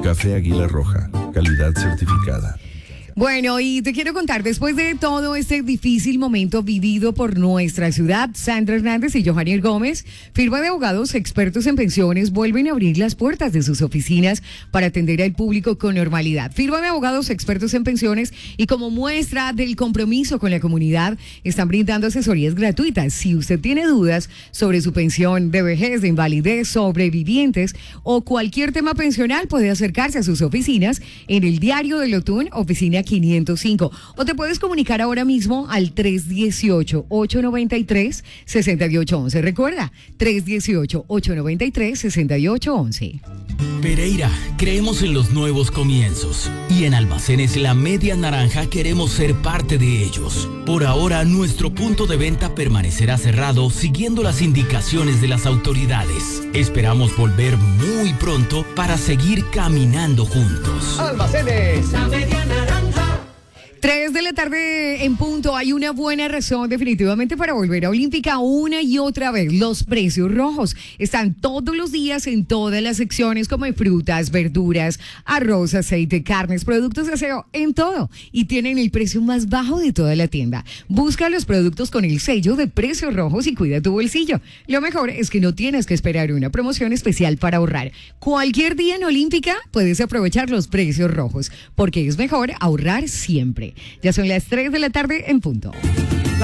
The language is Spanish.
Café Águila Roja, calidad certificada. Bueno, y te quiero contar, después de todo este difícil momento vivido por nuestra ciudad, Sandra Hernández y Johaniel Gómez, firma de abogados expertos en pensiones, vuelven a abrir las puertas de sus oficinas para atender al público con normalidad. Firma de abogados expertos en pensiones y como muestra del compromiso con la comunidad, están brindando asesorías gratuitas. Si usted tiene dudas sobre su pensión de vejez, de invalidez, sobrevivientes o cualquier tema pensional, puede acercarse a sus oficinas en el Diario del Otún, oficina 505, o te puedes comunicar ahora mismo al 318-893-6811. Recuerda, 318-893-6811. Pereira, creemos en los nuevos comienzos y en Almacenes La Media Naranja queremos ser parte de ellos. Por ahora, nuestro punto de venta permanecerá cerrado siguiendo las indicaciones de las autoridades. Esperamos volver muy pronto para seguir caminando juntos. Almacenes La Media Naranja. 3 de la tarde en punto. Hay una buena razón definitivamente para volver a Olímpica una y otra vez. Los precios rojos están todos los días en todas las secciones, como en frutas, verduras, arroz, aceite, carnes, productos de aseo, en todo. Y tienen el precio más bajo de toda la tienda. Busca los productos con el sello de precios rojos y cuida tu bolsillo. Lo mejor es que no tienes que esperar una promoción especial para ahorrar. Cualquier día en Olímpica puedes aprovechar los precios rojos, porque es mejor ahorrar siempre. Ya son las 3 de la tarde en punto.